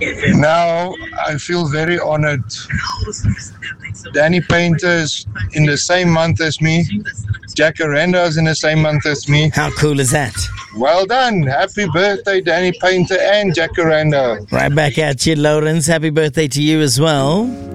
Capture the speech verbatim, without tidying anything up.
Now, I feel very honored. Danny Painter's in the same month as me. Jacaranda's in the same month as me. How cool is that? Well done. Happy birthday, Danny Painter and Jacaranda. Right back at you, Lawrence. Happy birthday to you as well.